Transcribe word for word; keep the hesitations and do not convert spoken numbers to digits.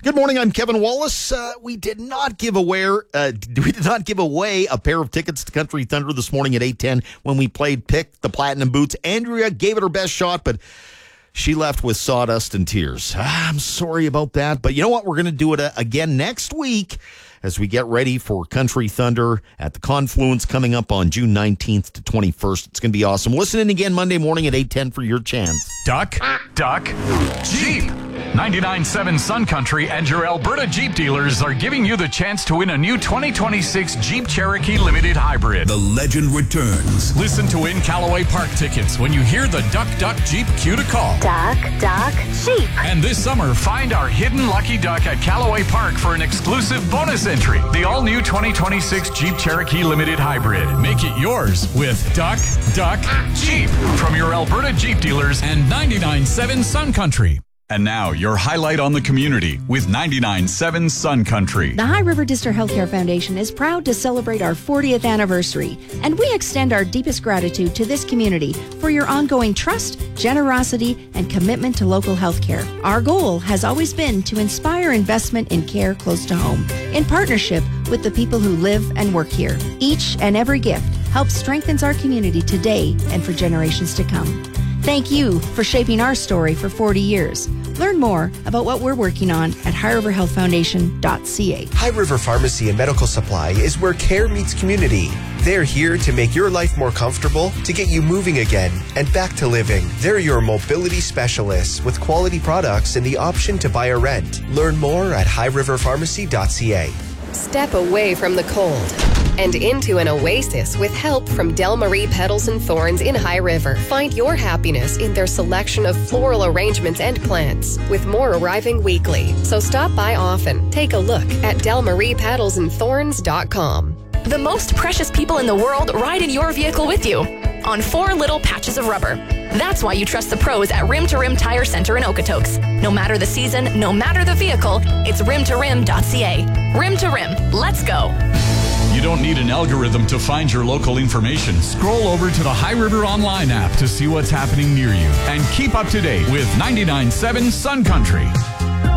Good morning, I'm Kevin Wallace. Uh, we did not give away uh, we did not give away a pair of tickets to Country Thunder this morning at eight ten when we played Pick the Platinum Boots. Andrea gave it her best shot, but she left with sawdust and tears. Ah, I'm sorry about that, but you know what? We're going to do it uh, again next week as we get ready for Country Thunder at the Confluence coming up on June nineteenth to twenty-first. It's going to be awesome. Listen in again Monday morning at eight ten for your chance. Duck, Duck, Jeep. ninety-nine point seven Sun Country and your Alberta Jeep dealers are giving you the chance to win a new twenty twenty-six Jeep Cherokee Limited Hybrid. The legend returns. Listen to win Callaway Park tickets when you hear the Duck, Duck, Jeep cue to call. Duck, Duck, Jeep. And this summer, find our hidden lucky duck at Callaway Park for an exclusive bonus entry. The all-new twenty twenty-six Jeep Cherokee Limited Hybrid. Make it yours with Duck, Duck, Jeep from your Alberta Jeep dealers and ninety-nine point seven Sun Country. And now, your highlight on the community with ninety-nine point seven Sun Country. The High River District Healthcare Foundation is proud to celebrate our fortieth anniversary, and we extend our deepest gratitude to this community for your ongoing trust, generosity, and commitment to local healthcare. Our goal has always been to inspire investment in care close to home, in partnership with the people who live and work here. Each and every gift helps strengthens our community today and for generations to come. Thank you for shaping our story for forty years. Learn more about what we're working on at high river health foundation dot c a. High River Pharmacy and Medical Supply is where care meets community. They're here to make your life more comfortable, to get you moving again and back to living. They're your mobility specialists with quality products and the option to buy or rent. Learn more at high river pharmacy dot c a. Step away from the cold and into an oasis with help from Del Marie Petals and Thorns in High River. Find your happiness in their selection of floral arrangements and plants, with more arriving weekly. So stop by often. Take a look at del marie petals and thorns dot com. The most precious people in the world ride in your vehicle with you on four little patches of rubber. That's why you trust the pros at Rim to Rim Tire Center in Okotoks. No matter the season, no matter the vehicle, it's rim to rim dot c a. Rim to Rim. Let's go. You don't need an algorithm to find your local information. Scroll over to the High River Online app to see what's happening near you. And keep up to date with ninety-nine point seven Sun Country.